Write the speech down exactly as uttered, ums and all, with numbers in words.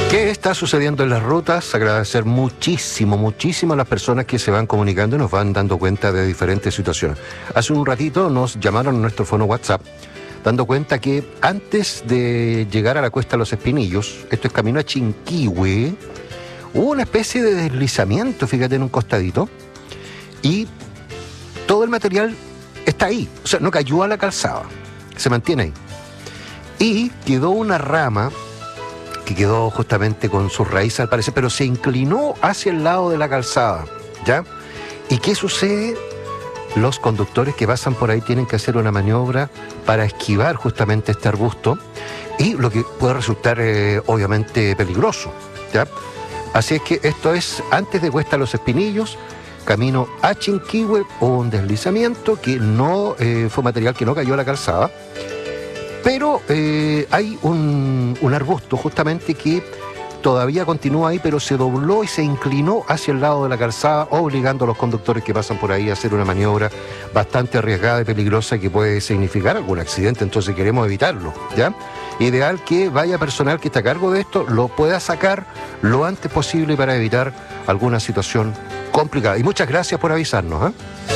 ¿Qué está sucediendo en las rutas? Agradecer muchísimo, muchísimo a las personas que se van comunicando y nos van dando cuenta de diferentes situaciones. Hace un ratito nos llamaron a nuestro fono WhatsApp dando cuenta que antes de llegar a la Cuesta de los Espinillos, esto es camino a Chinquihue, hubo una especie de deslizamiento, fíjate, en un costadito, y todo el material está ahí, o sea, no cayó a la calzada, se mantiene ahí. Y quedó una rama que quedó justamente con sus raíces al parecer, pero se inclinó hacia el lado de la calzada, ¿ya? ¿Y qué sucede? Los conductores que pasan por ahí tienen que hacer una maniobra para esquivar justamente este arbusto, y lo que puede resultar eh, obviamente peligroso, ¿ya? Así es que esto es antes de Cuesta Los Espinillos, camino a Chinquihue, un deslizamiento que no eh, fue material que no cayó a la calzada, pero eh, hay un, un arbusto justamente que todavía continúa ahí, pero se dobló y se inclinó hacia el lado de la calzada, obligando a los conductores que pasan por ahí a hacer una maniobra bastante arriesgada y peligrosa que puede significar algún accidente. Entonces queremos evitarlo, ¿ya? Ideal que vaya personal que está a cargo de esto, lo pueda sacar lo antes posible para evitar alguna situación complicada. Y muchas gracias por avisarnos, ¿eh?